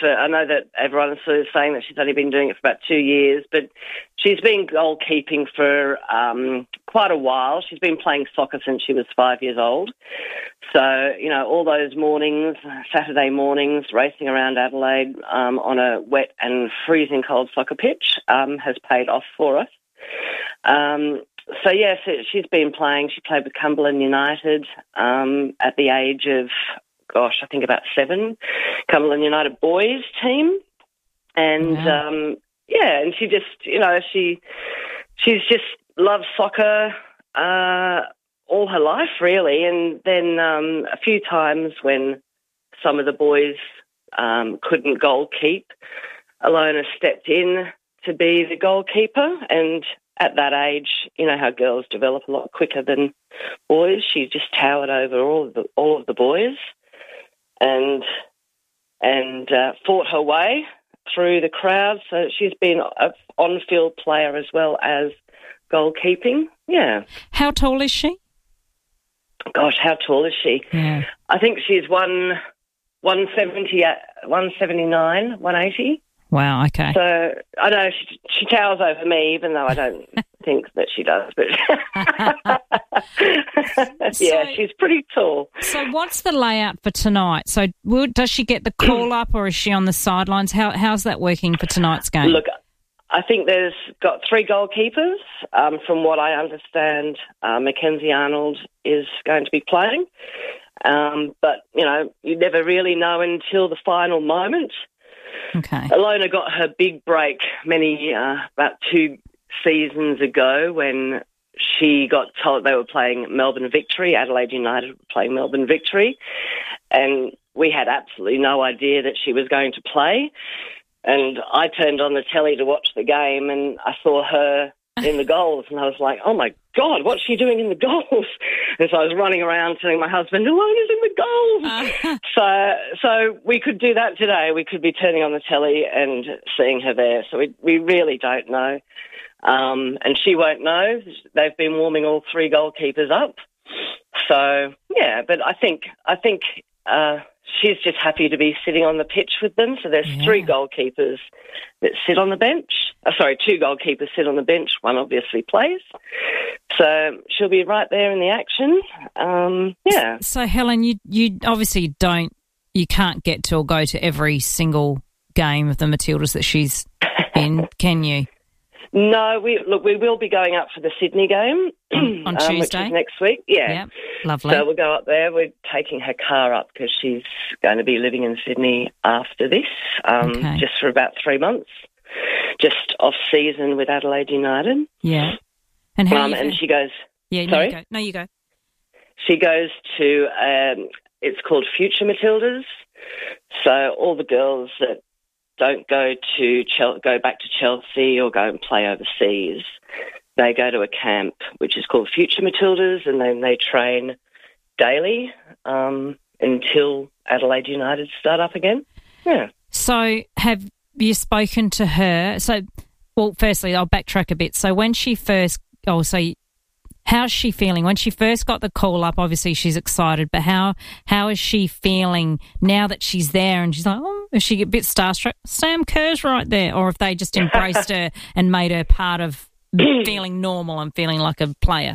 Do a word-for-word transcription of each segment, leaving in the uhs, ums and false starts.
for, I know that everyone's sort of saying that she's only been doing it for about two years, but she's been goalkeeping for um, quite a while. She's been playing soccer since she was five years old. So, you know, all those mornings, Saturday mornings, racing around Adelaide um, on a wet and freezing cold soccer pitch um, has paid off for us. Um, so, yes, yeah, so she's been playing. She played with Cumberland United um, at the age of, gosh, I think about seven, Cumberland United boys team. And, wow. um, yeah, and she just, you know, she she's just loved soccer uh, all her life, really. And then um, a few times when some of the boys um, couldn't goal keep, Alona stepped in to be the goalkeeper. And at that age, you know how girls develop a lot quicker than boys. She just towered over all of the, all of the boys and and uh, fought her way through the crowd. So she's been an on-field player as well as goalkeeping. Yeah. How tall is she? Gosh, how tall is she? Yeah. I think she's one one seventy, one seventy nine, one eighty. Wow, okay. So I know she, she towers over me, even though I don't think that she does. But yeah, so, she's pretty tall. So what's the layout for tonight? So will, does she get the call up, or is she on the sidelines? How how's that working for tonight's game? Look, I think there's got three goalkeepers. Um, from what I understand, uh, Mackenzie Arnold is going to be playing. Um, but you know, you never really know until the final moment. Okay. Alona got her big break many, uh, about two seasons ago when she got told they were playing Melbourne Victory. Adelaide United were playing Melbourne Victory. And we had absolutely no idea that she was going to play. And I turned on the telly to watch the game and I saw her in the goals and I was like, oh, my God, what's she doing in the goals? And so I was running around telling my husband, Alona's in the goals. Uh-huh. So so we could do that today. We could be turning on the telly and seeing her there. So we, we really don't know. Um, and she won't know. They've been warming all three goalkeepers up. So, yeah, but I think I think uh, she's just happy to be sitting on the pitch with them. So there's yeah. three goalkeepers that sit on the bench. Oh, sorry, two goalkeepers sit on the bench. One obviously plays. So she'll be right there in the action. Um, yeah. So, Helen, you, you obviously don't, you can't get to or go to every single game of the Matildas that she's in, can you? No, we look. We will be going up for the Sydney game on, on um, Tuesday, which is next week. Yeah, yep. Lovely. So we'll go up there. We're taking her car up because she's going to be living in Sydney after this, um, okay. just for about three months, just off season with Adelaide United. Yeah, and how? Um, and she goes. Yeah, sorry. No, you go. No, you go. She goes to. Um, it's called Future Matildas. So all the girls that don't go to Chel- go back to Chelsea or go and play overseas. They go to a camp which is called Future Matildas, and then they train daily um, until Adelaide United start up again. Yeah. So have you spoken to her? So, well, firstly, I'll backtrack a bit. So when she first, oh, so how's she feeling? When she first got the call up, obviously she's excited, but how how is she feeling now that she's there and she's like, oh, is she a bit starstruck? Sam Kerr's right there. Or if they just embraced her and made her part of feeling normal and feeling like a player?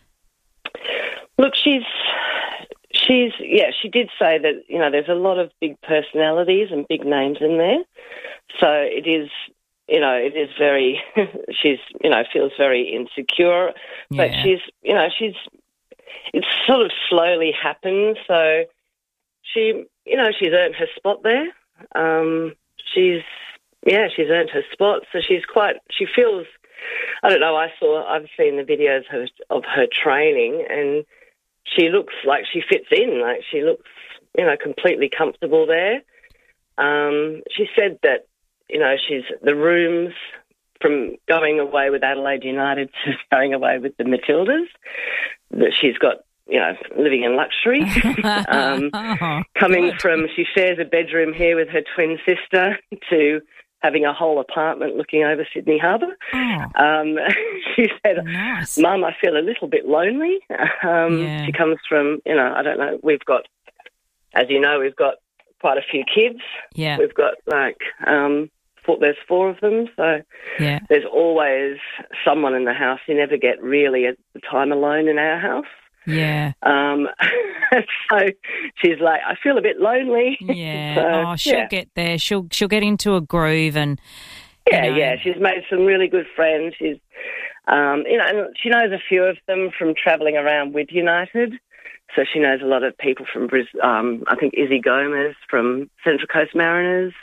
Look, she's, she's, yeah, she did say that, you know, there's a lot of big personalities and big names in there. So it is, you know, it is very, she's, you know, feels very insecure, but yeah. she's, you know, she's, it's sort of slowly happened. So she, you know, she's earned her spot there. Um, she's, yeah, she's earned her spot. So she's quite, she feels, I don't know, I saw, I've seen the videos of, of her training and she looks like she fits in, like she looks, you know, completely comfortable there. Um, she said that, you know, she's the rooms from going away with Adelaide United to going away with the Matildas, that she's got, you know, living in luxury. um, oh, coming good. from, she shares a bedroom here with her twin sister to having a whole apartment looking over Sydney Harbour. Oh. Um, she said, nice. Mum, I feel a little bit lonely. Um, yeah. She comes from, you know, I don't know, we've got, as you know, we've got quite a few kids. Yeah. We've got, like, um, four, there's four of them, so yeah. there's always someone in the house. You never get really at the time alone in our house. Yeah. Um, so she's like, I feel a bit lonely. Yeah. so, oh, she'll yeah. get there. She'll she'll get into a groove and. Yeah, you know. yeah. She's made some really good friends. She's, um, you know, and she knows a few of them from travelling around with United. So she knows a lot of people from Bris. Um, I think Izzy Gomez from Central Coast Mariners,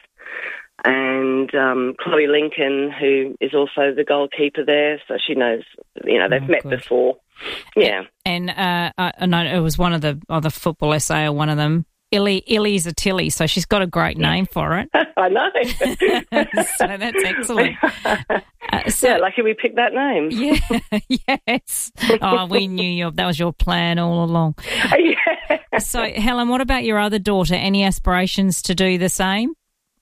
and um, Chloe Lincoln, who is also the goalkeeper there. So she knows. You know, they've oh, met good. before. Yeah. And uh, I know it was one of the other football S A or one of them. Illy, Illy's a Tilly, so she's got a great name for it. I know. So that's excellent. Uh, so, yeah, lucky we picked that name. Yeah, yes. Oh, we knew your, that was your plan all along. Yeah. So, Helen, what about your other daughter? Any aspirations to do the same?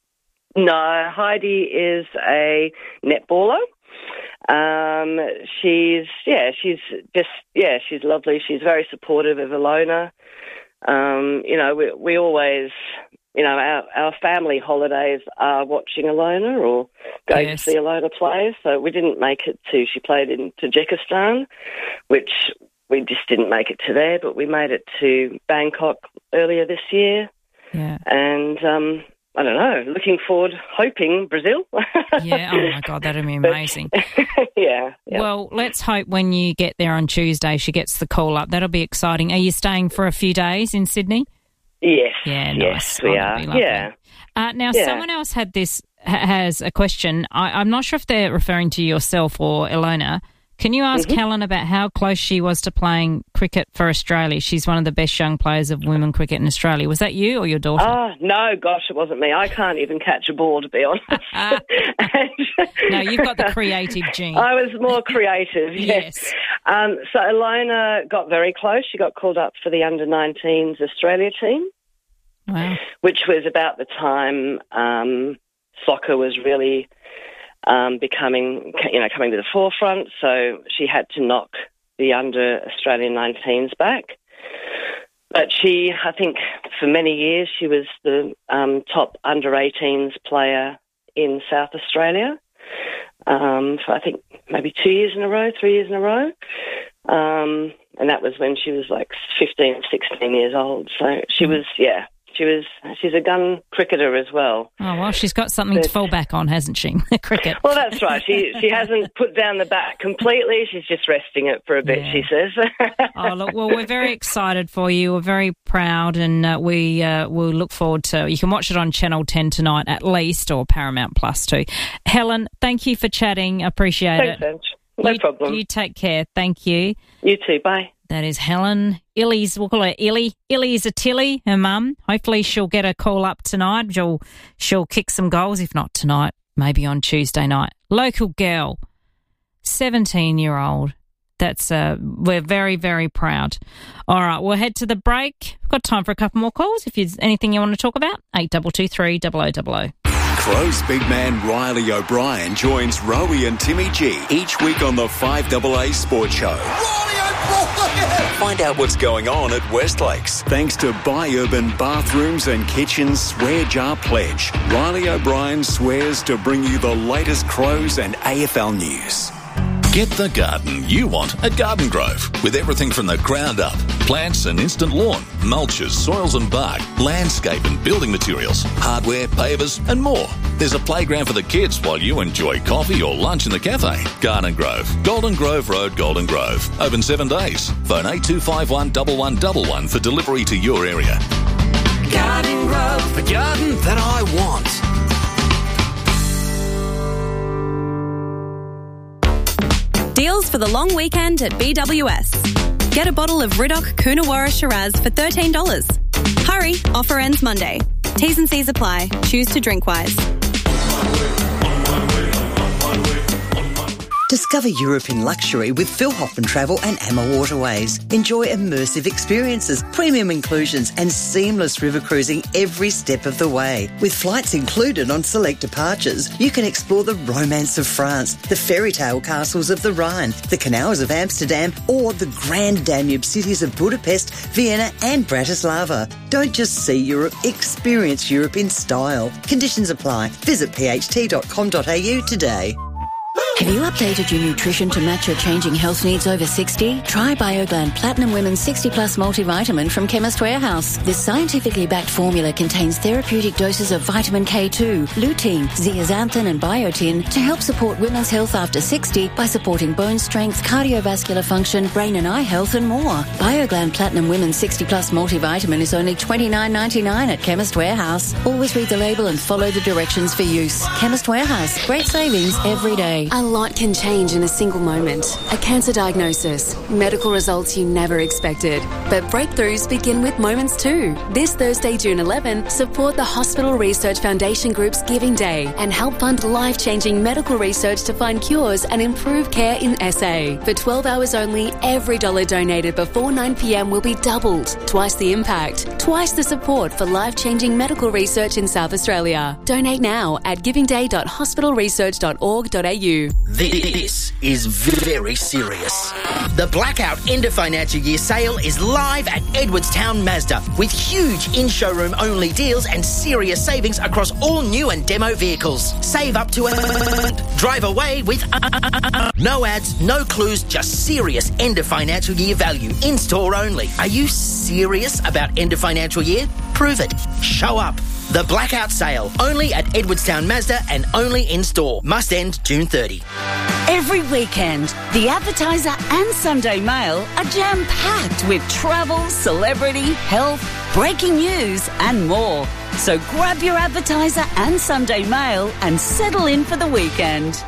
No, Heidi is a netballer. Um, she's, yeah, she's just, yeah, she's lovely. She's very supportive of Ilona. Um, you know, we, we always, you know, our, our family holidays are watching Ilona or going yes. to see Ilona play. So we didn't make it to, she played in Tajikistan, which we just didn't make it to there, but we made it to Bangkok earlier this year. Yeah. And, um, I don't know, looking forward, hoping Brazil. Yeah, oh my God, that'd be amazing. yeah, yeah. Well, let's hope when you get there on Tuesday she gets the call up. That'll be exciting. Are you staying for a few days in Sydney? Yes. Yeah, yes, nice. we oh, are. Yeah. Uh, now, yeah. someone else had this, ha- has a question. I, I'm not sure if they're referring to yourself or Ilona. Can you ask mm-hmm. Helen about how close she was to playing cricket for Australia? She's one of the best young players of women cricket in Australia. Was that you or your daughter? Oh, no, gosh, it wasn't me. I can't even catch a ball, to be honest. No, you've got the creative gene. I was more creative, yes. yes. Um, so Ilona got very close. She got called up for the under nineteens Australia team. Wow. Which was about the time um, soccer was really... Um, becoming, you know, coming to the forefront. So she had to knock the under Australian nineteens back. But she, I think, for many years, she was the um, top under eighteens player in South Australia. Um, for I think maybe two years in a row, three years in a row. Um, and that was when she was like fifteen, sixteen years old. So she was, yeah. She was. She's a gun cricketer as well. Oh, well, she's got something but, to fall back on, hasn't she? Cricket. Well, that's right. She she hasn't put down the bat completely. She's just resting it for a bit, yeah. she says. Oh, look, well, we're very excited for you. We're very proud, and uh, we uh, will look forward to... You can watch it on Channel ten tonight at least, or Paramount Plus too. Helen, thank you for chatting. Appreciate Thanks, it. Ange. No you, problem. You take care. Thank you. You too. Bye. That is Helen. Illy's, we'll call her Illy. Illy's a Tilly, her mum. Hopefully she'll get a call up tonight. She'll, she'll kick some goals, if not tonight, maybe on Tuesday night. Local girl, seventeen-year-old. That's, uh, we're very, very proud. All right, we'll head to the break. We've got time for a couple more calls. If there's anything you want to talk about, eight two two three, double oh double oh. Crow's big man Riley O'Brien joins Rowie and Timmy G each week on the five A A Sports Show. Riley O'Brien! Find out what's going on at Westlakes. Thanks to Buy Urban Bathrooms and Kitchens Swear Jar Pledge. Riley O'Brien swears to bring you the latest Crows and A F L news. Get the garden you want at Garden Grove. With everything from the ground up. Plants and instant lawn, mulches, soils and bark, landscape and building materials, hardware, pavers and more. There's a playground for the kids while you enjoy coffee or lunch in the cafe. Garden Grove. Golden Grove Road, Golden Grove. Open seven days. Phone eight two five one, one one one one for delivery to your area. Garden Grove. The garden that I want. Deals for the long weekend at B W S. Get a bottle of Riddoch Coonawarra Shiraz for thirteen dollars. Hurry, offer ends Monday. T's and C's apply. Choose to drink wise. Discover Europe in luxury with Philhoffen Travel and Amma Waterways. Enjoy immersive experiences, premium inclusions and seamless river cruising every step of the way. With flights included on select departures, you can explore the romance of France, the fairy tale castles of the Rhine, the canals of Amsterdam or the grand Danube cities of Budapest, Vienna and Bratislava. Don't just see Europe, experience Europe in style. Conditions apply. Visit p h t dot com dot a u today. Have you updated your nutrition to match your changing health needs over sixty? Try BioGlan Platinum Women's sixty plus multivitamin from Chemist Warehouse. This scientifically backed formula contains therapeutic doses of vitamin K two, lutein, zeaxanthin and biotin to help support women's health after sixty by supporting bone strength, cardiovascular function, brain and eye health and more. BioGlan Platinum Women's sixty plus multivitamin is only twenty-nine ninety-nine at Chemist Warehouse. Always read the label and follow the directions for use. Chemist Warehouse. Great savings every day. A lot can change in a single moment. A cancer diagnosis, medical results you never expected. But breakthroughs begin with moments too. This Thursday, June eleventh, support the Hospital Research Foundation Group's Giving Day and help fund life-changing medical research to find cures and improve care in S A. For twelve hours only, every dollar donated before nine p m will be doubled. Twice the impact, twice the support for life-changing medical research in South Australia. Donate now at giving day dot hospital research dot org dot a u. This is very serious. The Blackout End of Financial Year sale is live at Edwardstown Mazda with huge in-showroom only deals and serious savings across all new and demo vehicles. Save up to a... Drive away with... No ads, no clues, just serious end of financial year value. In-store only. Are you serious about end of financial year? Prove it. Show up. The Blackout Sale, only at Edwardstown Mazda and only in-store. Must end June thirtieth. Every weekend, the Advertiser and Sunday Mail are jam-packed with travel, celebrity, health, breaking news and more. So grab your Advertiser and Sunday Mail and settle in for the weekend.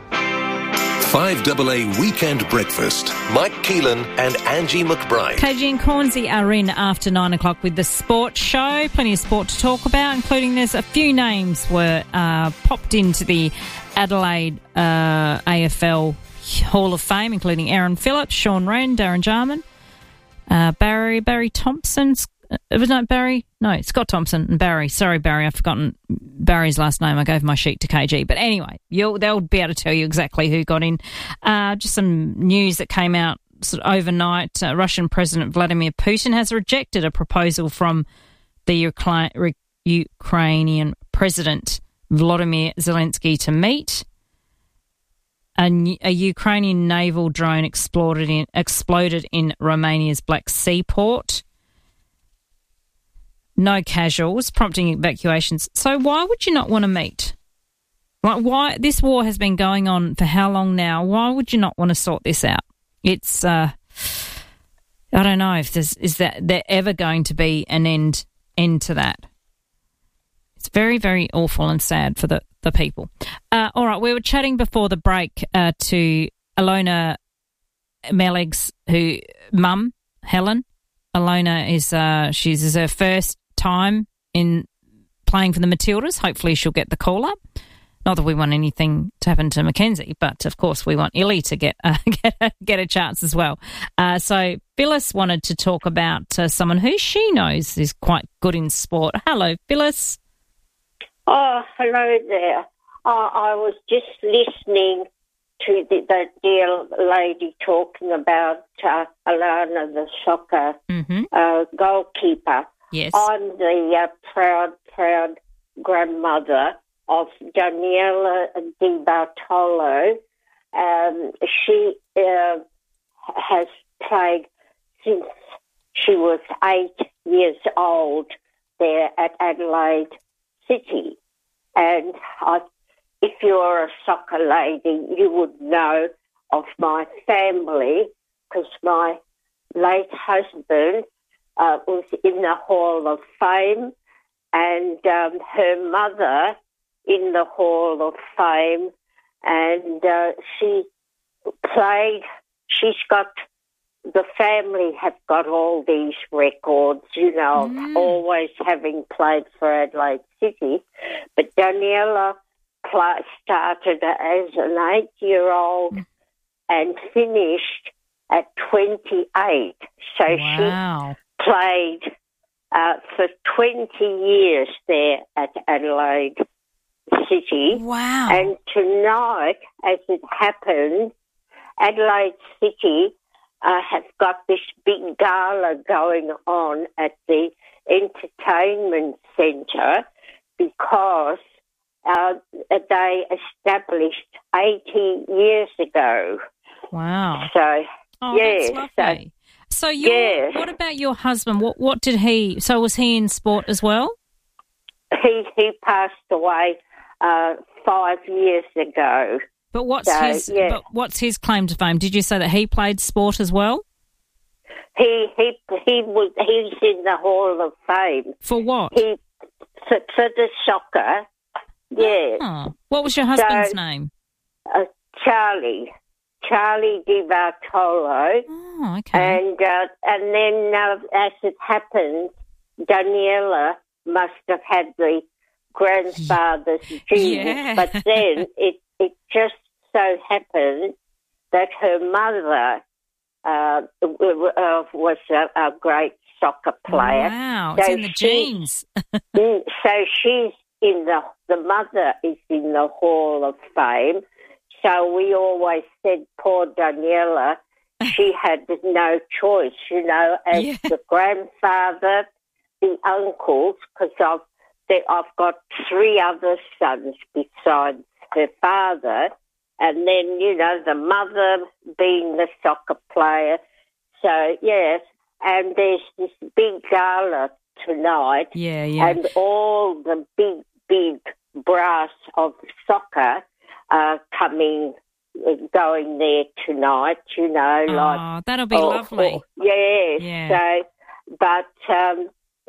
five A A Weekend Breakfast. Mike Keelan and Angie McBride. K G and Cornsey are in after nine o'clock with the sports show. Plenty of sport to talk about, including there's a few names were uh, popped into the Adelaide uh, A F L Hall of Fame, including Aaron Phillips, Sean Wren, Darren Jarman, uh, Barry Barry Thompson. It was not Barry. No, Scott Thompson and Barry. Sorry, Barry. I've forgotten Barry's last name. I gave my sheet to K G. But anyway, you'll, they'll be able to tell you exactly who got in. Uh, just some news that came out sort of overnight. Uh, Russian President Vladimir Putin has rejected a proposal from the Ukra- Ukrainian President Volodymyr Zelensky to meet. A, a Ukrainian naval drone exploded in, exploded in Romania's Black Sea port. No casuals, prompting evacuations. So why would you not want to meet? Like, why? This war has been going on for how long now? Why would you not want to sort this out? It's, uh, I don't know if there's, is that there ever going to be an end, end to that? It's very, very awful and sad for the, the people. Uh, all right, we were chatting before the break uh, to Alona Meleg's who mum, Helen. Alona is, uh, she's is her first time in playing for the Matildas. Hopefully she'll get the call up. Not that we want anything to happen to Mackenzie, but of course we want Illy to get uh, get, a, get a chance as well. Uh, so Phyllis wanted to talk about uh, someone who she knows is quite good in sport. Hello, Phyllis. Oh, hello there. Uh, I was just listening to the, the dear lady talking about uh, Alana, the soccer mm-hmm. uh, goalkeeper. Yes. I'm the uh, proud, proud grandmother of Daniela Di Bartolo. Um, she uh, has played since she was eight years old there at Adelaide City. And I If you're a soccer lady, you would know of my family because my late husband uh, was in the Hall of Fame and um, her mother in the Hall of Fame. And uh, she played, she's got, the family have got all these records, you know, mm. always having played for Adelaide City. But Daniela pla- started as an eight-year-old mm. and finished at twenty-eight. So wow. she played uh, for twenty years there at Adelaide City. Wow. And tonight, as it happened, Adelaide City uh, have got this big gala going on at the entertainment centre because uh, they established eighty years ago. Wow. So, oh, yes. That's lovely. So, so your, yes. what about your husband? What what did he, so was he in sport as well? He, he passed away uh, five years ago. But what's so, his yeah. but what's his claim to fame? Did you say that he played sport as well? He he he was he's in the Hall of Fame. For what? He for, for the soccer. Yes. Oh. What was your husband's so, name? Uh, Charlie. Charlie Di Bartolo. Oh, okay. And uh, and then uh, as it happened, Daniela must have had the grandfather's genes, Yeah. but then it it just so happened that her mother uh, uh, was a, a great soccer player. Wow, so it's in the she, genes. so she's in the the mother is in the Hall of Fame. So we always said, poor Daniela, she had no choice, you know, as Yeah. the grandfather, the uncles, because I've I've got three other sons besides her father, and then, you know, the mother being the soccer player. So, yes, and there's this big gala tonight, Yeah, yeah. and all the big, big brass of soccer are coming, going there tonight, you know. Oh, like that'll be oh, lovely. oh, yes, Yeah. so, but um,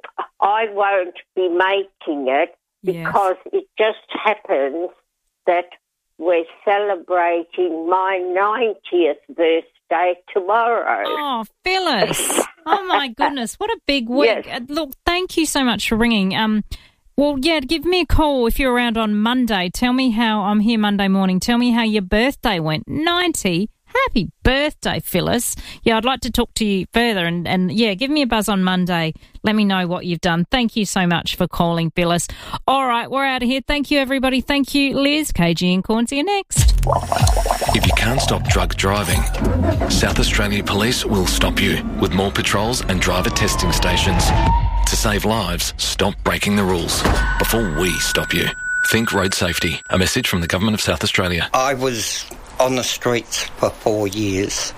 I won't be making it Yes. because it just happens that we're celebrating my ninetieth birthday tomorrow. Oh, Phyllis. Oh, my goodness. What a big week. Yes. Uh, Look, thank you so much for ringing. Um, well, yeah, give me a call if you're around on Monday. Tell me how, I'm here Monday morning. Tell me how your birthday went. ninety. Happy birthday, Phyllis. Yeah, I'd like to talk to you further and, and, yeah, give me a buzz on Monday. Let me know what you've done. Thank you so much for calling, Phyllis. All right, we're out of here. Thank you, everybody. Thank you, Liz. K G and Cornsey are next. If you can't stop drug driving, South Australia Police will stop you with more patrols and driver testing stations. To save lives, stop breaking the rules before we stop you. Think road safety. A message from the Government of South Australia. I was on the streets for four years.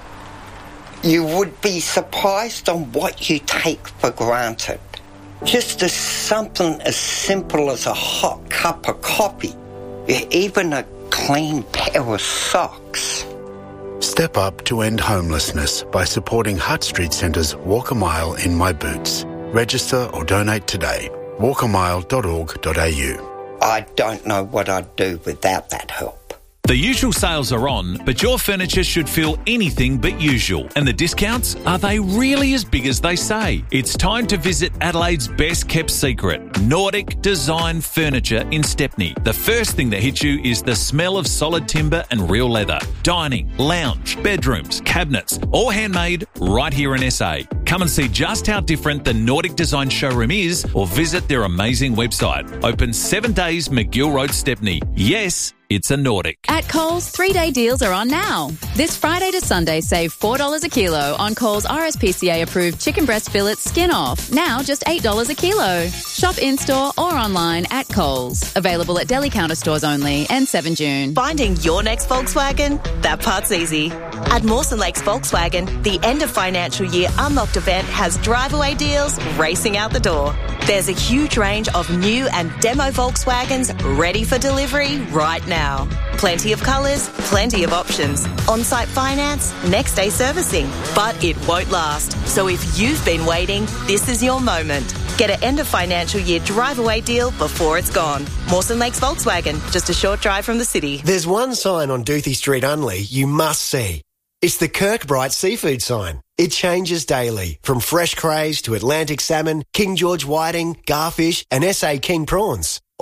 You would be surprised on what you take for granted. Just as something as simple as a hot cup of coffee, even a clean pair of socks. Step up to end homelessness by supporting Hutt Street Centre's Walk a Mile in My Boots. Register or donate today. walk a mile dot org dot a u. I don't know what I'd do without that help. The usual sales are on, but your furniture should feel anything but usual. And the discounts, are they really as big as they say? It's time to visit Adelaide's best kept secret, Nordic Design Furniture in Stepney. The first thing that hits you is the smell of solid timber and real leather. Dining, lounge, bedrooms, cabinets, all handmade right here in S A. Come and see just how different the Nordic Design showroom is or visit their amazing website. Open seven days, McGill Road, Stepney. Yes, it's a Nordic. At Coles, three-day deals are on now. This Friday to Sunday, save four dollars a kilo on Coles R S P C A-approved chicken breast fillets skin off. Now just eight dollars a kilo. Shop in-store or online at Coles. Available at deli counter stores only and seven June. Finding your next Volkswagen? That part's easy. At Mawson Lakes Volkswagen, the end of financial year Unlocked event has drive-away deals racing out the door. There's a huge range of new and demo Volkswagens ready for delivery right now. Plenty of colours, plenty of options. On-site finance, next day servicing. But it won't last. So if you've been waiting, this is your moment. Get an end of financial year drive-away deal before it's gone. Mawson Lakes Volkswagen, just a short drive from the city. There's one sign on Doothie Street Unley you must see. It's the Kirkbright seafood sign. It changes daily, from fresh crays to Atlantic salmon, King George whiting, garfish and S A King prawns.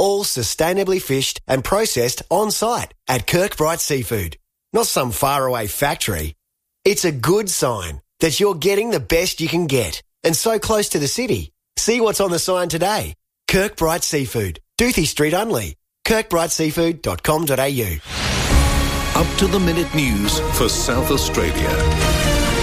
all sustainably fished and processed on-site at Kirkbright Seafood. Not some faraway factory. It's a good sign that you're getting the best you can get and so close to the city. See what's on the sign today. Kirkbright Seafood, Duthie Street, Unley. kirkbright seafood dot com dot a u. Up to the minute news for South Australia.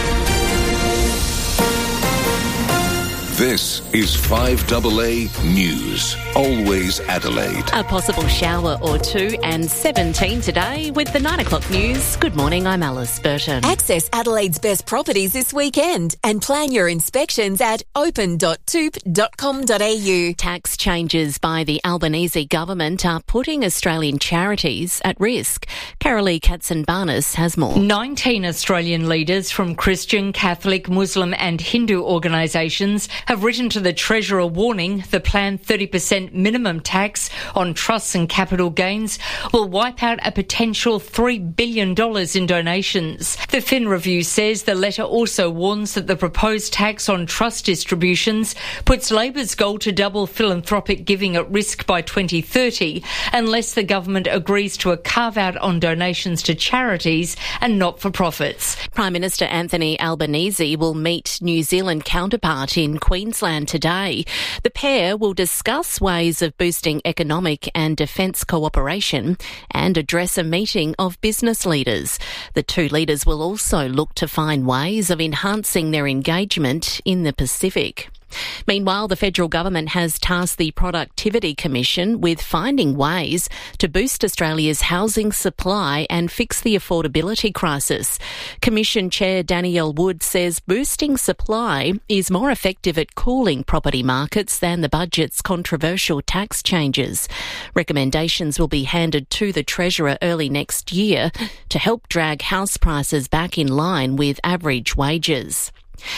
This is five A A News. Always Adelaide. A possible shower or two and seventeen today with the nine o'clock news. Good morning, I'm Alice Burton. Access Adelaide's best properties this weekend and plan your inspections at open dot toop dot com dot a u. Tax changes by the Albanese government are putting Australian charities at risk. Carolee Katzenbarnis has more. nineteen Australian leaders from Christian, Catholic, Muslim and Hindu organisations have written to the Treasurer warning the planned thirty percent minimum tax on trusts and capital gains will wipe out a potential three billion dollars in donations. The Fin Review says the letter also warns that the proposed tax on trust distributions puts Labor's goal to double philanthropic giving at risk by twenty thirty unless the government agrees to a carve-out on donations to charities and not-for-profits. Prime Minister Anthony Albanese will meet New Zealand counterpart in Queensland today. The pair will discuss ways of boosting economic and defence cooperation and address a meeting of business leaders. The two leaders will also look to find ways of enhancing their engagement in the Pacific. Meanwhile, the federal government has tasked the Productivity Commission with finding ways to boost Australia's housing supply and fix the affordability crisis. Commission Chair Danielle Wood says boosting supply is more effective at cooling property markets than the budget's controversial tax changes. Recommendations will be handed to the Treasurer early next year to help drag house prices back in line with average wages.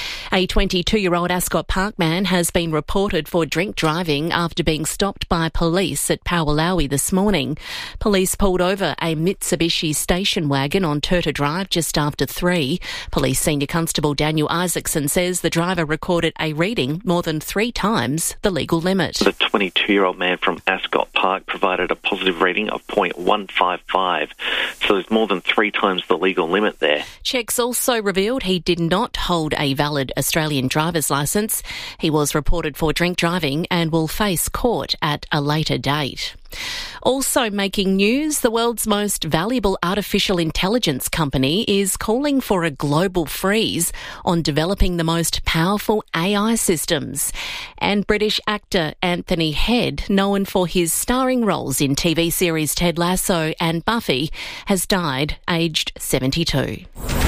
A twenty-two-year-old Ascot Park man has been reported for drink driving after being stopped by police at Powalawi this morning. Police pulled over a Mitsubishi station wagon on Turta Drive just after three. Police Senior Constable Daniel Isaacson says the driver recorded a reading more than three times the legal limit. The twenty-two-year-old man from Ascot Park provided a positive reading of point one five five, so there's more than three times the legal limit there. Checks also revealed he did not hold a valid Australian driver's licence. He was reported for drink driving and will face court at a later date. Also making news, the world's most valuable artificial intelligence company is calling for a global freeze on developing the most powerful A I systems. And British actor Anthony Head, known for his starring roles in T V series Ted Lasso and Buffy, has died aged seventy-two.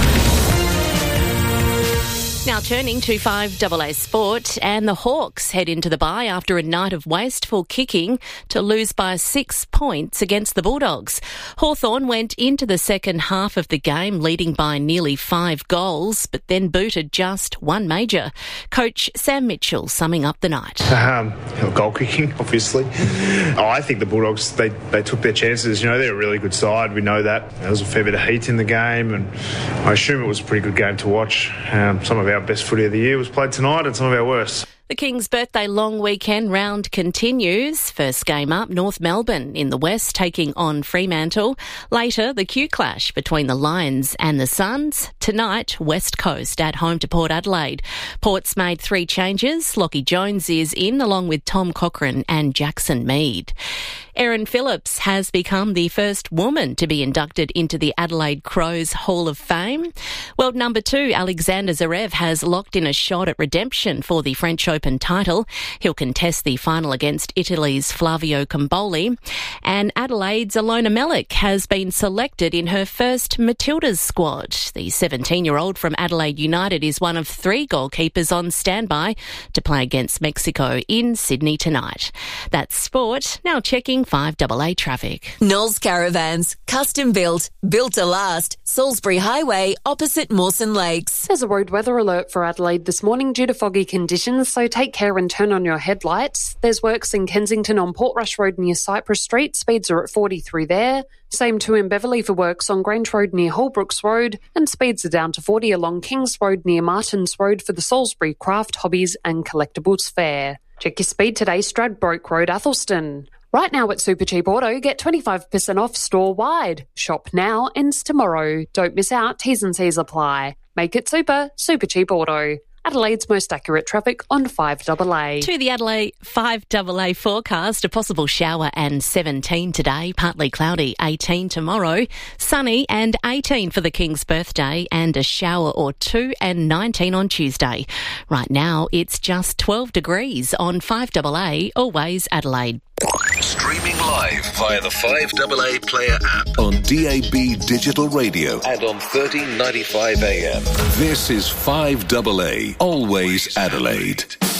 Now turning to five A A Sport, and the Hawks head into the bye after a night of wasteful kicking to lose by six points against the Bulldogs. Hawthorn went into the second half of the game leading by nearly five goals, but then booted just one major. Coach Sam Mitchell summing up the night. Um, goal kicking, obviously. Oh, I think the Bulldogs, they, they took their chances. You know, they're a really good side. We know that. There was a fair bit of heat in the game, and I assume it was a pretty good game to watch. Um, some of our best footy of the year was played tonight and some of our worst. The King's birthday long weekend round continues. First game up, North Melbourne in the West taking on Fremantle. Later, the Q clash between the Lions and the Suns. Tonight, West Coast at home to Port Adelaide. Port's made three changes. Lockie Jones is in along with Tom Cochrane and Jackson Mead. Erin Phillips has become the first woman to be inducted into the Adelaide Crows Hall of Fame. World number two, Alexander Zverev, has locked in a shot at redemption for the French Open title. He'll contest the final against Italy's Flavio Comboli. And Adelaide's Alona Melick has been selected in her first Matildas squad. The seventeen-year-old from Adelaide United is one of three goalkeepers on standby to play against Mexico in Sydney tonight. That's sport. Now checking five A A traffic. Knowles Caravans, custom built, built to last. Salisbury Highway, opposite Mawson Lakes. There's a road weather alert for Adelaide this morning due to foggy conditions, so take care and turn on your headlights. There's works in Kensington on Portrush Road near Cypress Street. Speeds are at forty through there. Same too in Beverley for works on Grange Road near Holbrooks Road, and speeds are down to forty along Kings Road near Martins Road for the Salisbury Craft, Hobbies and Collectibles Fair. Check your speed today, Stradbroke Road, Athelston. Right now at Supercheap Auto, get twenty-five percent off store-wide. Shop now, ends tomorrow. Don't miss out, T's and C's apply. Make it super, Supercheap Auto. Adelaide's most accurate traffic on five double A. To the Adelaide five double A forecast, a possible shower and seventeen today, partly cloudy, eighteen tomorrow, sunny and eighteen for the King's birthday, and a shower or two and nineteen on Tuesday. Right now, it's just twelve degrees on five double A, always Adelaide. Streaming live via the five double A Player app on D A B Digital Radio and on thirteen ninety-five A M. This is five double A, always Adelaide.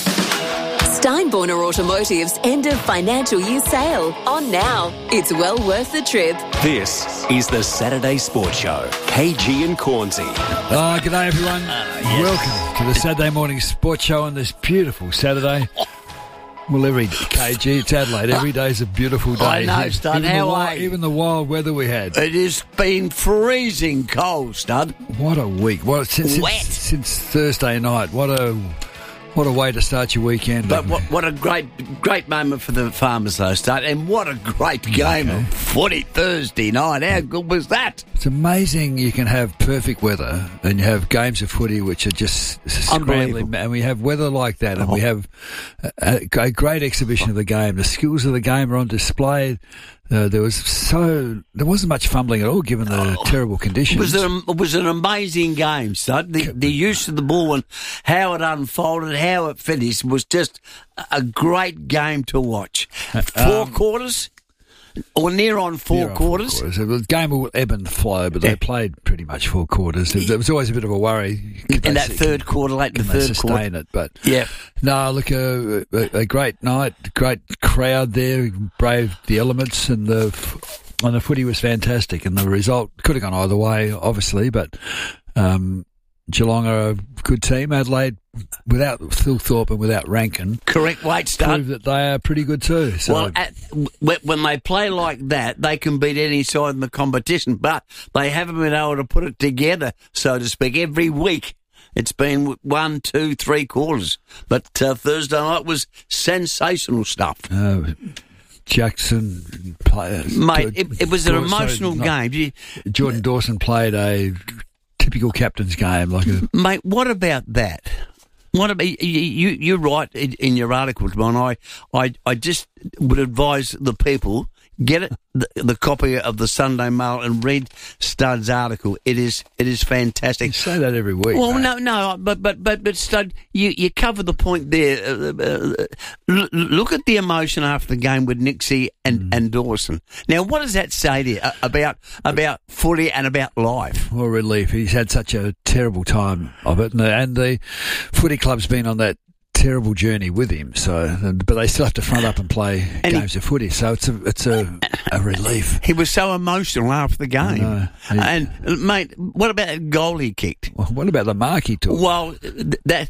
Steinborner Automotive's end of financial year sale on now. It's well worth the trip. This is the Saturday Sports Show. K G and Cornsey. Oh, g'day everyone. Uh, yes. Welcome to the Saturday morning sports show on this beautiful Saturday. Well, every K G, it's Adelaide. Every day's a beautiful day. I know, Stud. How are you? Even the wild weather we had. It has been freezing cold, Stud. What a week. What, since, Wet. Since, since Thursday night. What a what a way to start your weekend. But what, what a great great moment for the Farmers, though, Stud. And what a great game okay. of footy Thursday night. How good was that? It's amazing you can have perfect weather and you have games of footy which are just scrambling. And we have weather like that and oh. we have a, a great exhibition of the game. The skills of the game are on display. Uh, there was so there wasn't much fumbling at all, given the oh, terrible conditions. It was, an, it was an amazing game, Stud. The, the use of the ball and how it unfolded, how it finished was just a great game to watch. Four um, quarters. Or near on four near quarters. On four quarters. The game will ebb and flow, but yeah. they played pretty much four quarters. There was always a bit of a worry. In that third quarter, late in the third quarter. Sustain it, but yeah. No, look, a, a, a great night, great crowd there, braved the elements, and the and the footy was fantastic. And the result could have gone either way, obviously, but um, Geelong are a good team. Adelaide, without Phil Thorpe and without Rankin, correct weight start, prove that they are pretty good too. So. Well, at, when they play like that, they can beat any side in the competition, but they haven't been able to put it together, so to speak. Every week, it's been one, two, three quarters. But uh, Thursday night was sensational stuff. Uh, Jackson, players, mate, it, it was an emotional sorry, game. Jordan Dawson played a typical captain's game, like a mate. What about that? What about you? you you're right in, in your article, John. I, I, I just would advise the people get it, the, the copy of the Sunday Mail and read Stud's article. It is, it is fantastic. You say that every week. Well, mate. no, no, but but but but Stud, you you cover the point there. Uh, uh, l- look at the emotion after the game with Nixie and, mm. and Dawson. Now, what does that say to you about about footy and about life? Well, relief. He's had such a terrible time of it, and the, and the footy club's been on that terrible journey with him. So, but they still have to front up and play and games he, of footy. So it's a it's a, a relief. He was so emotional after the game. He, and mate, what about that goal he kicked? Well, what about the mark he took? Well, that.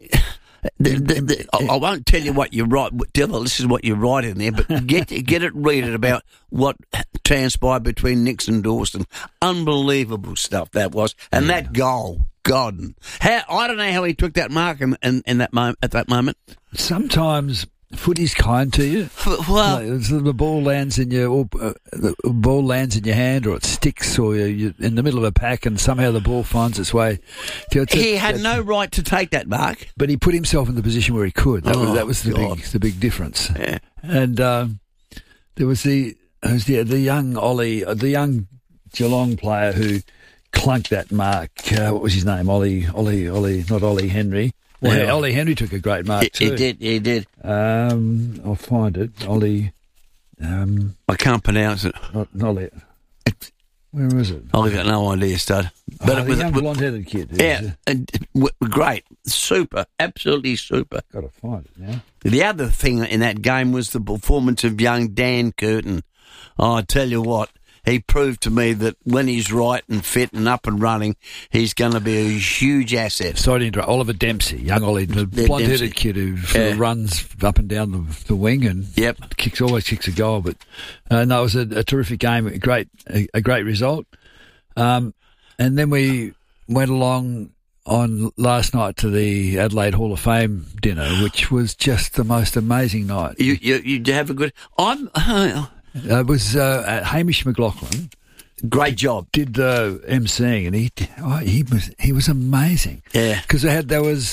The, the, the, I won't tell you what you write. This is what you write in there, but get get it, read it about what transpired between Nix and Dawson. Unbelievable stuff that was, and yeah. that goal. God, how I don't know how he took that mark in, in, in that moment. At that moment, sometimes footy's kind to you. Well, like, the ball lands in your, or, uh, the ball lands in your hand, or it sticks, or you're, you're in the middle of a pack, and somehow the ball finds its way. It's he a, had no right to take that mark, but he put himself in the position where he could. That oh, was that was the God. big the big difference. Yeah. And um, there was the was the the young Ollie, the young Geelong player who clunked that mark. Uh, what was his name? Ollie, Ollie, Ollie, not Ollie Henry. Well, yeah. Ollie Henry took a great mark he, too. He did, he did. Um, I'll find it. Ollie. Um, I can't pronounce it. Not, not it. Where is it? I've got no idea, Stud. But oh, it was the young blonde-headed kid. Yeah, and, w- great, super, absolutely super. Got to find it now. The other thing in that game was the performance of young Dan Curtin. Oh, I tell you what. He proved to me that when he's right and fit and up and running, he's going to be a huge asset. Sorry to interrupt. Oliver Dempsey, young Ollie, the blonde-headed kid who sort of yeah. runs up and down the, the wing and yep. kicks always kicks a goal. But uh, no, it was a, a terrific game, a great a, a great result. Um, and then we went along on last night to the Adelaide Hall of Fame dinner, which was just the most amazing night. You you, you have a good. I'm. Uh, it was uh, Hamish McLaughlin. Great job. Did the emceeing, and he oh, he was he was amazing. Yeah, because they had there was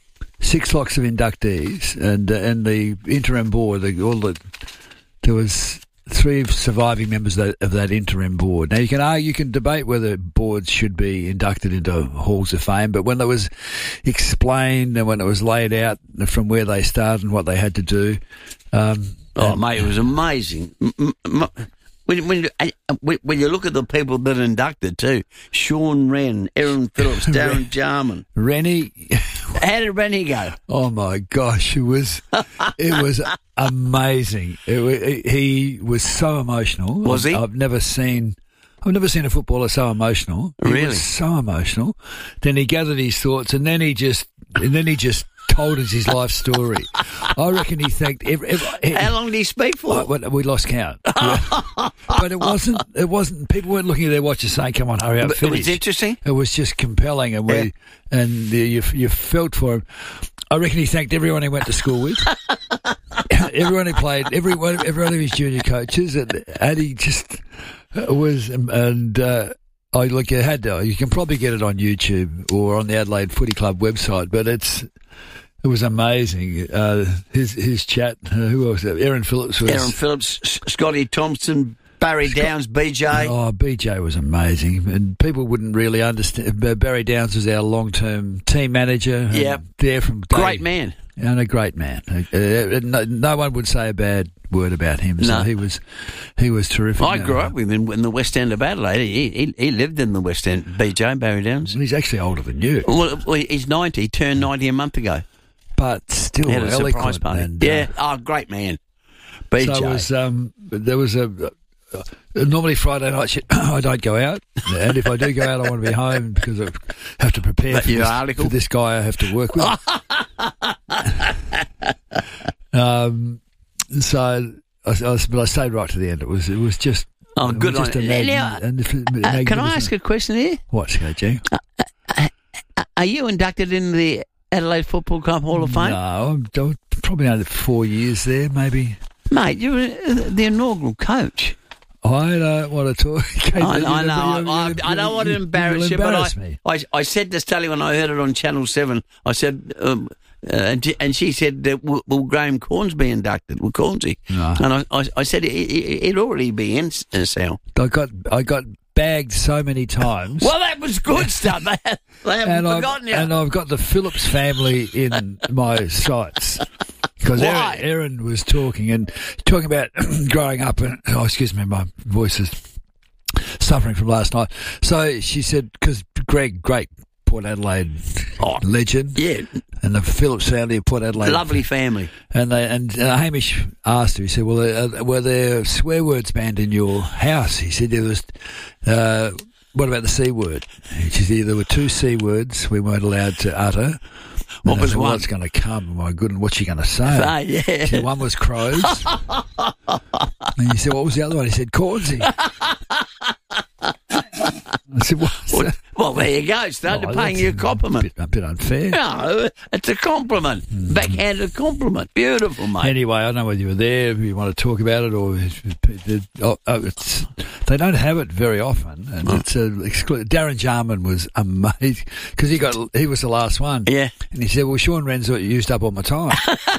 six lots of inductees, and uh, and the interim board, the, all the there was three surviving members of that, of that interim board. Now you can argue, you can debate whether boards should be inducted into halls of fame, but when it was explained and when it was laid out from where they started and what they had to do, um, oh mate, it was amazing. M- m- When, when, when you look at the people that are inducted too, Sean Wren, Erin Phillips, Darren Jarman. Rennie. How did Rennie go? Oh my gosh, it was it was amazing. It, he was so emotional. Was he? I've never seen I've never seen a footballer so emotional. He Really? was so emotional. Then he gathered his thoughts, and then he just and then he just told us his life story. I reckon he thanked every, every, How long did he speak for? I, we lost count. Yeah. But it wasn't. It wasn't. People weren't looking at their watches saying, "Come on, hurry up, But finish." it was interesting. It was just compelling, and we Yeah. and you you felt for him. I reckon he thanked everyone he went to school with, everyone he played, every one, every one of his junior coaches, and, and he just was and. Uh, I look. You had to, you can probably get it on YouTube or on the Adelaide Footy Club website, but it's it was amazing. Uh, his his chat. Uh, who else? Erin Phillips was. Erin Phillips, S- Scotty Thompson, Barry Scott- Downs, B J. Oh, B J was amazing, and people wouldn't really understand. But Barry Downs was our long-term team manager. and Yep. there from day, Great man. and a great man. Uh, no, no one would say a bad word about him. So No. he was he was terrific. I grew up with him in the West End of Adelaide. He, he, he lived in the West End, B J, Barry Downs. He's actually older than you, Well, well, he's ninety, turned ninety a month ago. but still He had a surprise eloquent. party. And, uh, yeah, oh, great man. B J. So it was, um, there was a. Uh, normally Friday night shit, I don't go out, and if I do go out, I want to be home because I have to prepare But for your this, article? for this guy I have to work with. um, so, I, I, but I stayed right to the end. It was, it was just. Oh, it good was just on a you. mag- Now, and if- Uh, can I magnificent- ask a question here? What's that, G? Are you inducted in the Adelaide Football Club Hall of Fame? No, I'm, I'm probably only four years there, maybe. Mate, you're uh, the inaugural coach. I don't want to talk. I, I know. You'll- I, you'll- I, you'll- I don't want to you'll embarrass you, embarrass but me. I, I, I said to Sally when I heard it on Channel seven, I said, um, uh, and, she, and she said, uh, will, will Graham Corns be inducted? Will Cornsey? No. And I, I, I said, it, it, it'd already be in, uh, Sal. I got I got bagged so many times. Well, that was good stuff. They, they haven't and forgotten I've, you. and I've got the Phillips family in my sights. Because Why? Erin, Erin was talking and talking about growing up, and oh, excuse me, my voice is suffering from last night. So she said, because Greg, great Port Adelaide legend, yeah, and the Phillips family of Port Adelaide, Lovely family. and they and uh, Hamish asked her. He said, "Well, uh, were there swear words banned in your house?" He said, "There was." Uh, what about the C word? She said there were two C words we weren't allowed to utter. What And I was said, well, one? What's going to come? My goodness, what's she going to say? Say, yeah. She said, one was crows. And he said, what was the other one? He said, Cornsey. I said, what's Well, that? well, there you go. Started Oh, paying that's you a compliment. A bit, a bit unfair. No, it's a compliment. Mm. Backhanded compliment. Beautiful, mate. Anyway, I don't know whether you were there, if you want to talk about it, or if, if, oh, oh, it's, they don't have it very often, and Oh. it's a exclu- Darren Jarman was amazing because he got he was the last one. Yeah, and he said, "Well, Sean Wren's used up all my time."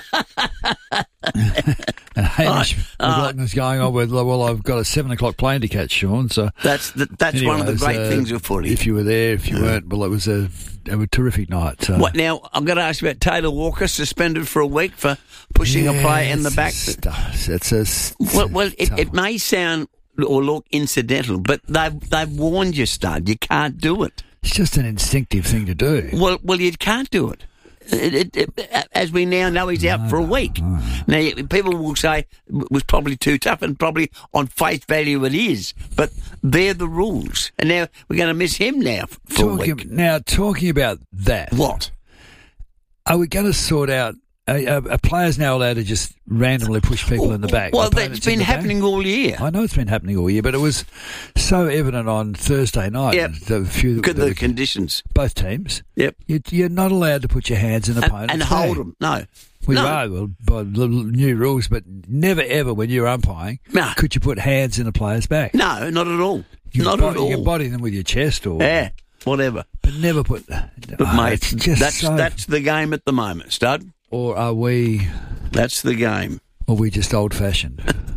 And Hamish Oh, McLaughlin was going on with, "Well, I've got a seven o'clock plane to catch, Sean." So That's the, that's one of the Anyways, great uh, things of footy. If you were there, if you weren't, well, it was a, it was a terrific night. So. What now? I'm going to ask you about Taylor Walker, suspended for a week for pushing a player in the back. It's, it's a, Well, well it, it may sound or look incidental, but they've they've warned you, Stud. You can't do it. It's just an instinctive thing to do. Well, well, you can't do it. It, it, it, as we now know, he's out for a week. Now, people will say it was probably too tough, and probably on face value it is. But they're the rules, and now we're going to miss him now for Talking, a week. now, talking about that, What? are we going to sort out a, a, a player's now allowed to just randomly push people well, in the back. Well, Opponents that's been happening back. all year. I know it's been happening all year, but it was so evident on Thursday night. Yep. The few Good the, the conditions. Both teams. Yep. You, you're not allowed to put your hands in opponents' and, and hold them. No. Well, no. you are, well, by the new rules, but never ever when you're umpiring no. could you put hands in a player's back. No, not at all. You not body, at all. You can body them with your chest or yeah, whatever. But never put. But oh, mate, it's just that's so, that's the game at the moment, Stud. Or are we? That's the game. Or are we just old fashioned?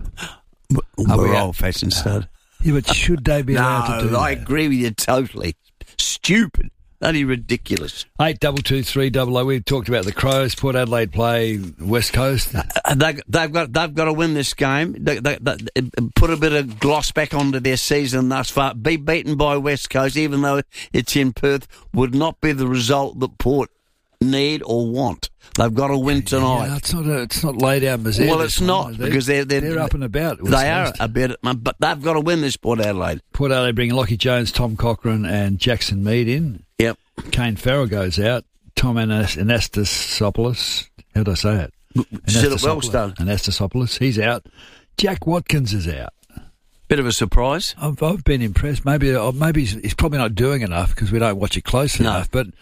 We're we old fashioned, Stud. Yeah, but should they be allowed no, to do I that? agree with you totally. Stupid. Bloody ridiculous. Eight double two three double O. We talked about the Crows. Port Adelaide play West Coast. Uh, they, they've got they've got to win this game. They, they, they, put a bit of gloss back onto their season thus far. Be beaten by West Coast, even though it's in Perth, would not be the result that Port need or want. They've got to win tonight. Yeah, it's not. A, it's not laid out Missouri. Well, it's not they're, because they're, they're they're up and about. West They are Coast. a bit, but they've got to win this Port Adelaide. Port Adelaide bring Lockie Jones, Tom Cochrane, and Jackson Mead in. Yep. Kane Farrell goes out. Tom Anas- Anastasopoulos. How do I say it? Said it well, Stud. Anastasopoulos. He's out. Jack Watkins is out. Bit of a surprise. I've, I've been impressed. Maybe, or maybe he's, he's probably not doing enough because we don't watch it closely No. enough. But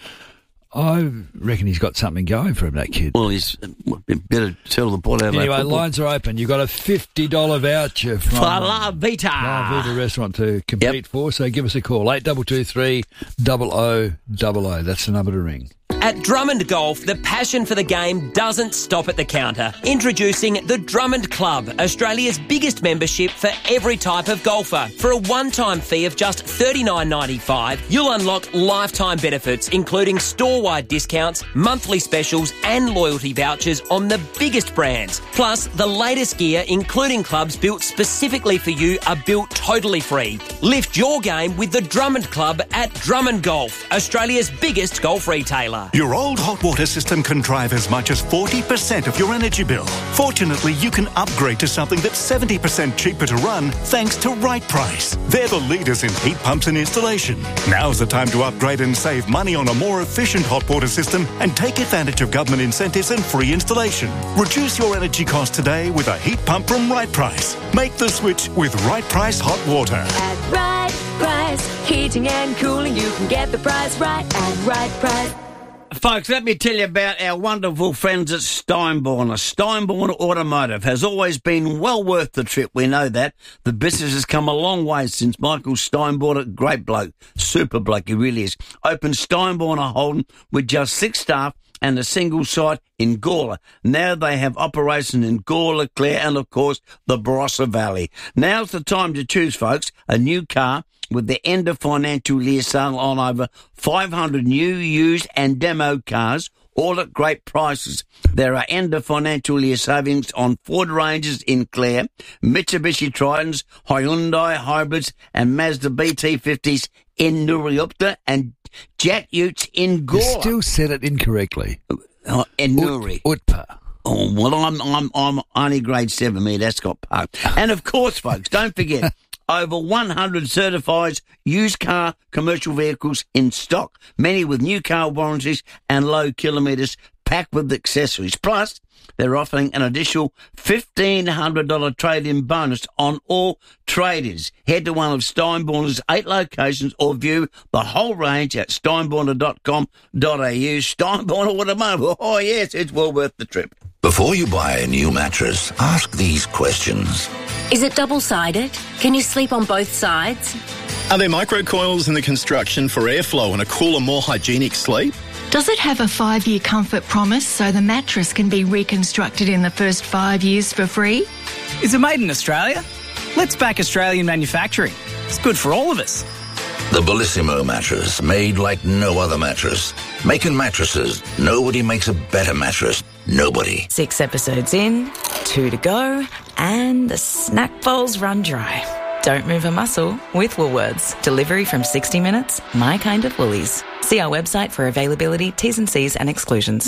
I reckon he's got something going for him, that kid. Well, he's better tell the Port Adelaide. Anyway, football. lines are open. You've got a fifty dollars voucher from For La Vita. La Vita restaurant to compete Yep. for. So give us a call. eight two two three double O double O. That's the number to ring. At Drummond Golf, the passion for the game doesn't stop at the counter. Introducing the Drummond Club, Australia's biggest membership for every type of golfer. For a one-time fee of just thirty-nine ninety-five, you'll unlock lifetime benefits, including store-wide discounts, monthly specials and loyalty vouchers on the biggest brands. Plus, the latest gear, including clubs built specifically for you, are built totally free. Lift your game with the Drummond Club at Drummond Golf, Australia's biggest golf retailer. Your old hot water system can drive as much as forty percent of your energy bill. Fortunately, you can upgrade to something that's seventy percent cheaper to run thanks to Right Price. They're the leaders in heat pumps and installation. Now's the time to upgrade and save money on a more efficient hot water system and take advantage of government incentives and free installation. Reduce your energy costs today with a heat pump from Right Price. Make the switch with Right Price Hot Water. At Right Price, heating and cooling, you can get the price right at Right Price. Folks, let me tell you about our wonderful friends at Steinborner. Steinborner Automotive has always been well worth the trip. We know that. The business has come a long way since Michael Steinborner, great bloke, super bloke, he really is, opened Steinborner Holden with just six staff and a single site in Gawler. Now they have operation in Gawler, Clare, and of course the Barossa Valley. Now's the time to choose, folks, a new car with the end of financial year sale on over five hundred new, used and demo cars, all at great prices. There are end of financial year savings on Ford Rangers in Clare, Mitsubishi Tritons, Hyundai Hybrids and Mazda B T fifties in Nuriupta and Jet Utes in Gawler. You still said it incorrectly. Uh, in Nuri. Utpa. Oh, well, I'm, I'm, I'm only grade seven, me, that's got parked. And of course, folks, don't forget, over one hundred certified used car commercial vehicles in stock, many with new car warranties and low kilometres packed with accessories. Plus, they're offering an additional fifteen hundred dollars trade-in bonus on all trade-ins. Head to one of Steinborner's eight locations or view the whole range at steinborner dot com dot a u. Steinborner Automotive. Oh, yes, it's well worth the trip. Before you buy a new mattress, ask these questions. Is it double-sided? Can you sleep on both sides? Are there microcoils in the construction for airflow and a cooler, more hygienic sleep? Does it have a five-year comfort promise so the mattress can be reconstructed in the first five years for free? Is it made in Australia? Let's back Australian manufacturing. It's good for all of us. The Bellissimo mattress, made like no other mattress. Making mattresses, nobody makes a better mattress. Nobody. Six episodes in, two to go, and the snack bowls run dry. Don't move a muscle with Woolworths. Delivery from sixty minutes, my kind of Woolies. See our website for availability, T's and C's and exclusions.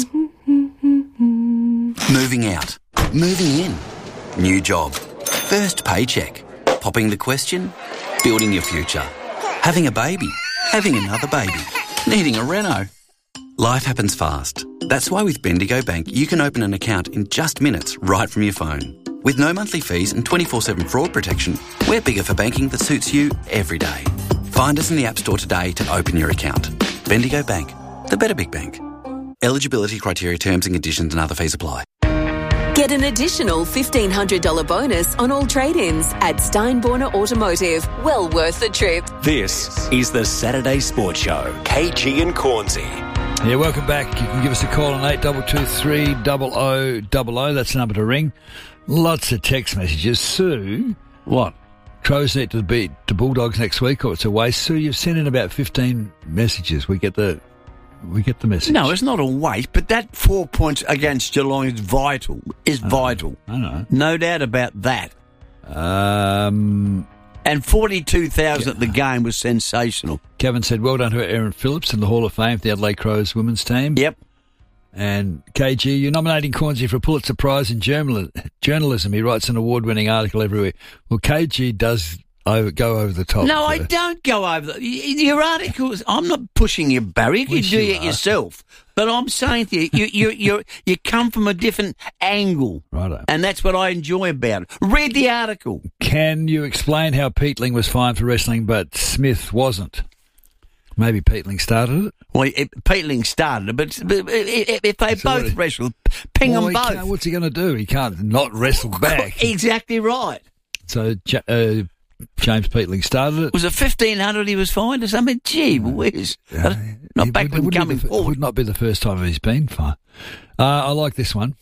Moving out. Moving in. New job. First paycheck. Popping the question. Building your future. Having a baby. Having another baby. Needing a reno. Life happens fast. That's why with Bendigo Bank, you can open an account in just minutes right from your phone. With no monthly fees and twenty-four seven fraud protection, we're bigger for banking that suits you every day. Find us in the App Store today to open your account. Bendigo Bank, the better big bank. Eligibility criteria, terms and conditions and other fees apply. Get an additional fifteen hundred dollars bonus on all trade-ins at Steinborner Automotive. Well worth the trip. This is the Saturday Sports Show. K G and Cornsey. Yeah, welcome back. You can give us a call on eight two two three double oh double oh. That's the number to ring. Lots of text messages. Sue. What? Crows need to beat the Bulldogs next week or it's a waste. Sue, you've sent in about fifteen messages. We get the... We get the message. No, it's not a waste, but that four points against Geelong is vital. Is oh, vital. I know. No doubt about that. Um, and forty-two thousand at the game was sensational. Kevin said, well done to Aaron Phillips in the Hall of Fame for the Adelaide Crows women's team. Yep. And K G, you're nominating Cornsey for a Pulitzer Prize in journal- journalism. He writes an award-winning article every week. Well, K G does... Over, go over the top. No, I don't go over the... Your articles... I'm not pushing you, Barry. You can do it yourself. But I'm saying to you, you, you, you, you come from a different angle. Righto. And that's what I enjoy about it. Read the article. Can you explain how Peatling was fined for wrestling but Smith wasn't? Maybe Peatling started it? Well, it, Peatling started it, but, but if they so both wrestle, ping well, them both. What's he going to do? He can't not wrestle back. Exactly right. So... Uh, James Peatling started it. Was it fifteen hundred he was fined or something? Gee whiz. Yeah, not backward coming the, forward. It would not be the first time he's been fined. Uh, I like this one.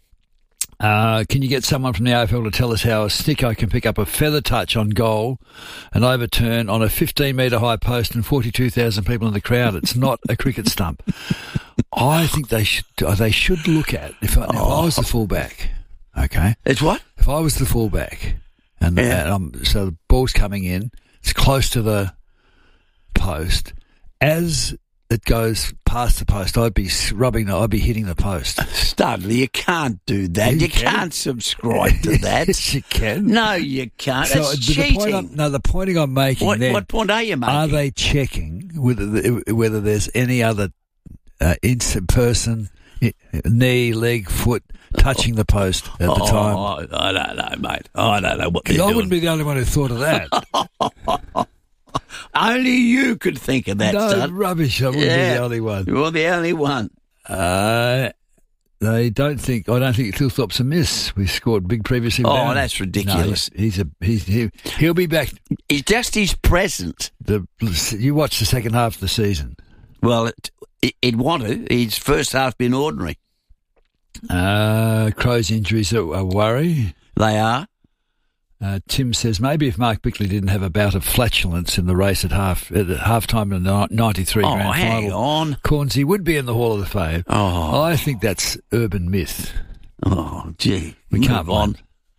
Uh, can you get someone from the A F L to tell us how a sticko can pick up a feather touch on goal and overturn on a fifteen metre high post and forty-two thousand people in the crowd? It's not a cricket stump. I think they should they should look at, if I, if I was the fullback, okay? It's what? If I was the fullback... And, yeah. and um, so the ball's coming in. It's close to the post. As it goes past the post, I'd be rubbing. The, I'd be hitting the post. Studley, you can't do that. You, you can. can't subscribe to that. Yes, you can. No, you can't. So That's the cheating. Point I'm, no, the point I'm making. What, then, what point are you making? Are they checking whether whether there's any other uh, person, knee, leg, foot? Touching the post at the oh, time. I don't know, mate. I don't know what they're I doing. wouldn't be the only one who thought of that. Only you could think of that, No, son. rubbish. I wouldn't yeah. be the only one. You're the only one. Uh, they don't think. I don't think Thilthorpe's a miss. We scored big previously. Oh, down. that's ridiculous. No, he's, he's a he's he, he'll be back. It's just his presence. The you watch the second half of the season. Well, it, it, it'd want to. His first half been ordinary. Uh, Crows injuries are a worry. They are. Uh, Tim says maybe if Mark Bickley didn't have a bout of flatulence in the race at half at half time in the ninety-three oh, grand hang final, on. Cornsey would be in the Hall of the Fame. Oh. I think that's urban myth. Oh, gee. We Move can't on.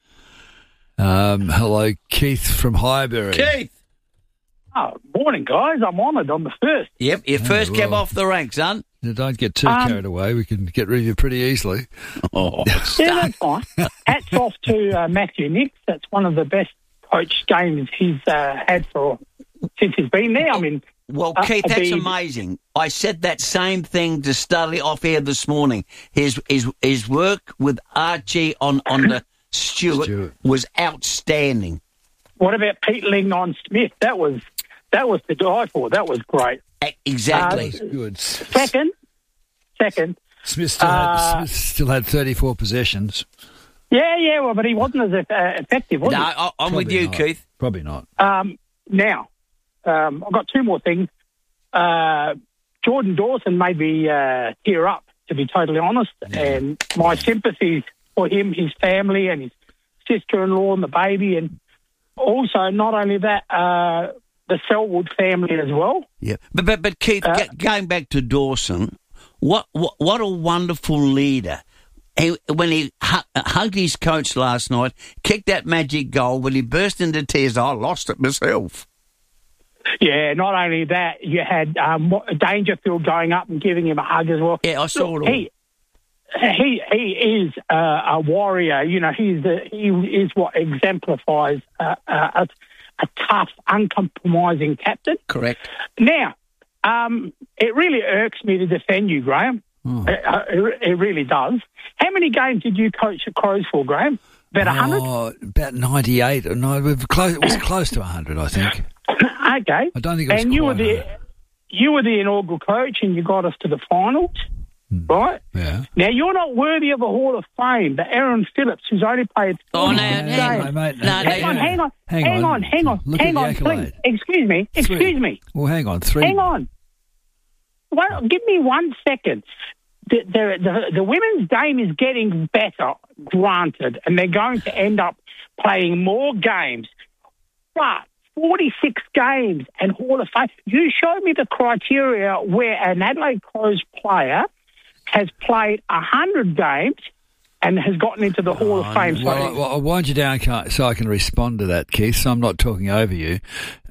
Um, hello, Keith from Highbury. Keith. Oh, morning, guys. I'm honoured. I'm the first. Yep, you Oh, first well. came off the rank, son. Don't get too Um, carried away. We can get rid of you pretty easily. Oh, Yeah, that's fine. Hats off to uh, Matthew Nicks. That's one of the best coach games he's uh, had for since he's been there. I mean, Well, uh, Keith, that's the- amazing. I said that same thing to Studley off air this morning. His his his work with Archie on, on the Stewart, Stewart. was outstanding. What about Peatling on Smith? That was that was to die for. That was great. Exactly. Uh, Good. Second, second. Smith still, Uh, had, Smith still had thirty-four possessions. Yeah, yeah. Well, but he wasn't as uh, effective, was No, he? I, I'm with Probably you, not. Keith. Probably not. Um, now, um, I've got two more things. Uh, Jordan Dawson made me uh, tear up, to be totally honest, and my sympathies for him, his family, and his sister-in-law and the baby, and also not only that, uh, the Selwood family as well. Yeah, but but, but Keith, Uh, g- going back to Dawson, what what, what a wonderful leader. He, when he hu- hugged his coach last night, kicked that magic goal, when he burst into tears, I lost it myself. Yeah, not only that, you had um, Dangerfield going up and giving him a hug as well. Yeah, I saw Look, it all. He, he he is uh, a warrior. You know, he's the, he is what exemplifies uh, uh, a, a tough, uncompromising captain. Correct. Now, um, it really irks me to defend you, Graham, Oh. It, uh, it, it really does. How many games did you coach at Crows for, Graham? About one hundred? Oh, about ninety-eight. No, it was close, it was close to one hundred, I think. Okay. I don't think it was And you were quite the you were the inaugural coach, and you got us to the finals, Hmm. right? Yeah. Now you're not worthy of a Hall of Fame, but Aaron Phillips, who's only played Oh, no, forty-six hang games. on. mate, No, hang no, on, no. hang on, Hang hang on. on, hang on, Look hang at the on, please. accolade. Excuse me, excuse Three. me. Well, hang on. Three. Hang on. Well, give me one second. The, the, the, the women's game is getting better, granted, and they're going to end up playing more games. But forty-six games and Hall of Fame. You showed me the criteria where an Adelaide Crows player has played one hundred games and has gotten into the Hall of Fame. Well, So I, well, I wind you down so I can respond to that, Keith, so I'm not talking over you.